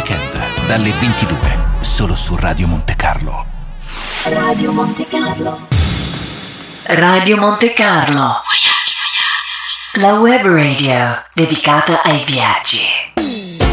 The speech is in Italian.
weekend dalle 22 solo su Radio Monte Carlo. Radio Monte Carlo. Radio Monte Carlo. La web radio dedicata ai viaggi.